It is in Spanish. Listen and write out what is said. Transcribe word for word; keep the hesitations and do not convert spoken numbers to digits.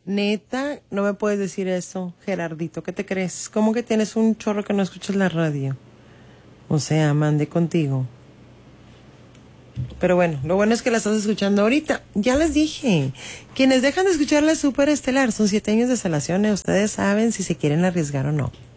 Neta, no me puedes decir eso, Gerardito. ¿Qué te crees? ¿Cómo que tienes un chorro que no escuchas la radio? O sea, mandé contigo. Pero bueno, lo bueno es que la estás escuchando ahorita. Ya les dije, quienes dejan de escuchar la Super Estelar son siete años de salación. Ustedes saben si se quieren arriesgar o no.